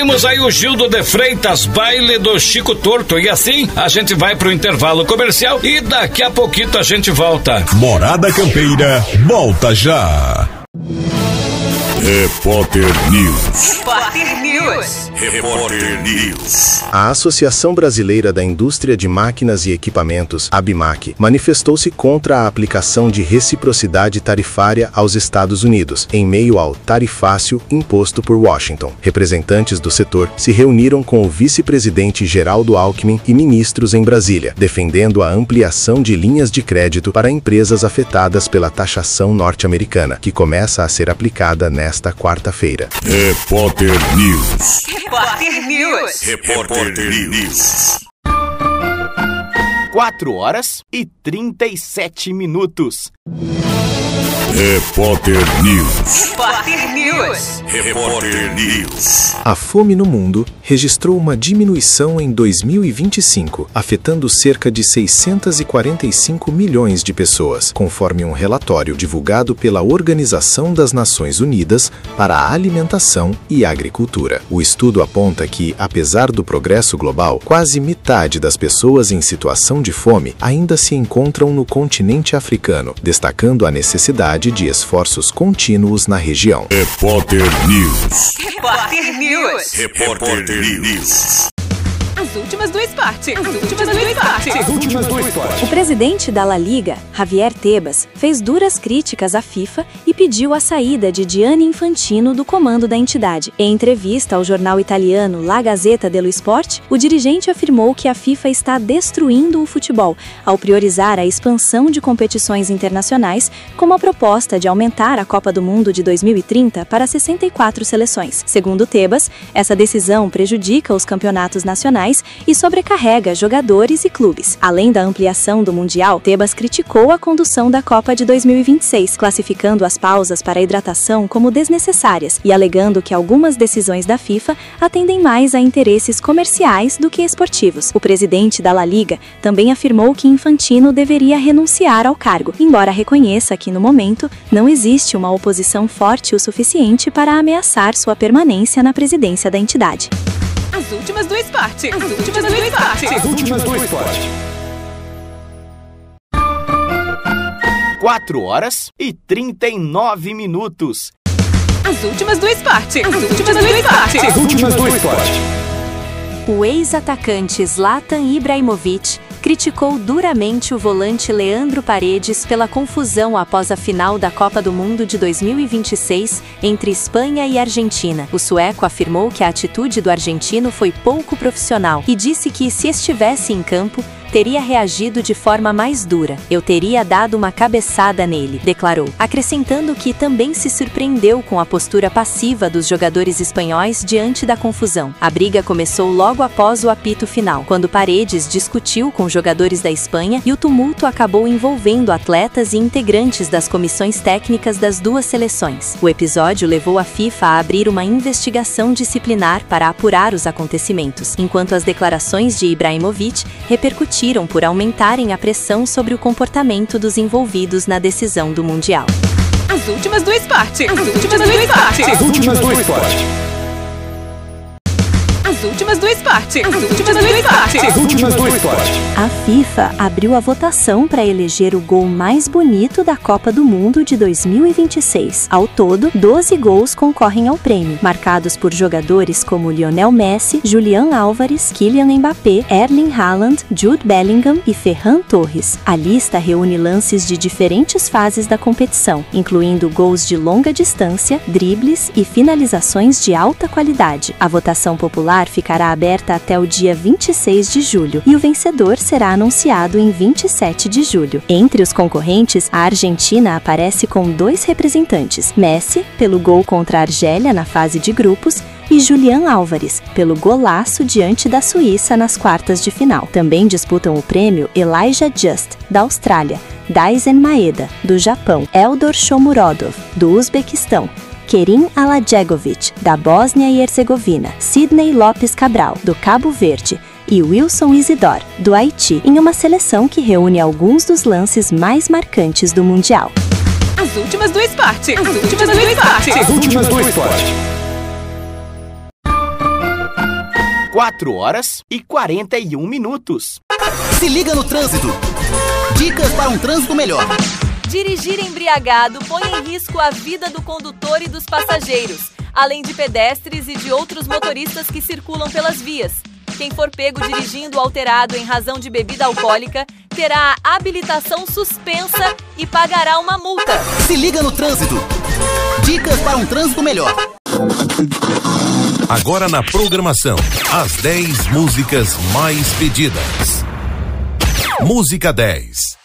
Temos aí o Gildo de Freitas, baile do Chico Torto. E assim a gente vai pro intervalo comercial e daqui a pouquinho a gente volta. Morada Campeira, volta já. Repórter News. Repórter News. Repórter News. A Associação Brasileira da Indústria de Máquinas e Equipamentos, ABMAQ, manifestou-se contra a aplicação de reciprocidade tarifária aos Estados Unidos, em meio ao tarifácio imposto por Washington. Representantes do setor se reuniram com o vice-presidente Geraldo Alckmin e ministros em Brasília, defendendo a ampliação de linhas de crédito para empresas afetadas pela taxação norte-americana, que começa a ser aplicada nesta quarta-feira. Repórter News. Repórter News. Repórter News. 4h37. Repórter News. Repórter News. Repórter News. A fome no mundo registrou uma diminuição em 2025, afetando cerca de 645 milhões de pessoas, conforme um relatório divulgado pela Organização das Nações Unidas para a Alimentação e Agricultura. O estudo aponta que, apesar do progresso global, quase metade das pessoas em situação de fome ainda se encontram no continente africano, destacando a necessidade de esforços contínuos na região. Repórter News. Repórter News. Repórter News. As últimas do esporte. As últimas do esporte. As últimas do esporte. O presidente da La Liga, Javier Tebas, fez duras críticas à FIFA e pediu a saída de Gianni Infantino do comando da entidade. Em entrevista ao jornal italiano La Gazzetta dello Sport, o dirigente afirmou que a FIFA está destruindo o futebol ao priorizar a expansão de competições internacionais, como a proposta de aumentar a Copa do Mundo de 2030 para 64 seleções. Segundo Tebas, essa decisão prejudica os campeonatos nacionais e sobrecarrega jogadores e clubes. Além da ampliação do Mundial, Tebas criticou a condução da Copa de 2026, classificando as pausas para a hidratação como desnecessárias e alegando que algumas decisões da FIFA atendem mais a interesses comerciais do que esportivos. O presidente da La Liga também afirmou que Infantino deveria renunciar ao cargo, embora reconheça que, no momento, não existe uma oposição forte o suficiente para ameaçar sua permanência na presidência da entidade. As últimas do esporte. As últimas do esporte. As últimas do esporte. 4h39. As últimas do esporte. As últimas do esporte. As últimas do esporte. O ex-atacante Zlatan Ibrahimovic criticou duramente o volante Leandro Paredes pela confusão após a final da Copa do Mundo de 2026 entre Espanha e Argentina. O sueco afirmou que a atitude do argentino foi pouco profissional e disse que, se estivesse em campo, teria reagido de forma mais dura. Eu teria dado uma cabeçada nele, declarou, acrescentando que também se surpreendeu com a postura passiva dos jogadores espanhóis diante da confusão. A briga começou logo após o apito final, quando Paredes discutiu com jogadores da Espanha e o tumulto acabou envolvendo atletas e integrantes das comissões técnicas das duas seleções. O episódio levou a FIFA a abrir uma investigação disciplinar para apurar os acontecimentos, enquanto as declarações de Ibrahimovic repercutiram por aumentarem a pressão sobre o comportamento dos envolvidos na decisão do Mundial. As últimas do esporte. As últimas do esporte. As últimas do esporte. As últimas do esporte. As últimas do esporte. As últimas do esporte. A FIFA abriu a votação para eleger o gol mais bonito da Copa do Mundo de 2026. Ao todo, 12 gols concorrem ao prêmio, marcados por jogadores como Lionel Messi, Julián Álvares, Kylian Mbappé, Erling Haaland, Jude Bellingham e Ferran Torres. A lista reúne lances de diferentes fases da competição, incluindo gols de longa distância, dribles e finalizações de alta qualidade. A votação popular ficará aberta até o dia 26 de julho e o vencedor será anunciado em 27 de julho. Entre os concorrentes, a Argentina aparece com 2 representantes, Messi, pelo gol contra a Argélia na fase de grupos, e Julián Álvares, pelo golaço diante da Suíça nas quartas de final. Também disputam o prêmio Elijah Just, da Austrália, Daisen Maeda, do Japão, Eldor Shomurodov, do Uzbequistão, Kerim Aladjegovic, da Bósnia e Herzegovina, Sidney Lopes Cabral, do Cabo Verde, e Wilson Isidor, do Haiti, em uma seleção que reúne alguns dos lances mais marcantes do Mundial. As últimas do esporte. As últimas do esporte. As últimas do esporte. 4h41. Se liga no trânsito. Dicas para um trânsito melhor. Dirigir embriagado põe em risco a vida do condutor e dos passageiros, além de pedestres e de outros motoristas que circulam pelas vias. Quem for pego dirigindo alterado em razão de bebida alcoólica terá a habilitação suspensa e pagará uma multa. Se liga no trânsito. Dicas para um trânsito melhor. Agora na programação, as 10 músicas mais pedidas. Música 10.